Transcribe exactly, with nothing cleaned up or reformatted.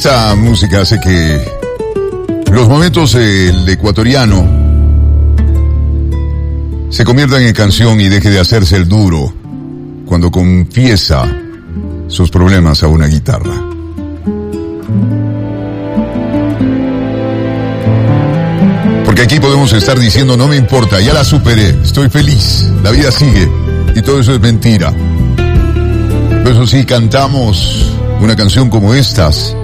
Esta música hace que los momentos del ecuatoriano se conviertan en canción y deje de hacerse el duro cuando confiesa sus problemas a una guitarra. Porque aquí podemos estar diciendo, no me importa, ya la superé, estoy feliz, la vida sigue, y todo eso es mentira. Pero eso sí, cantamos una canción como estas,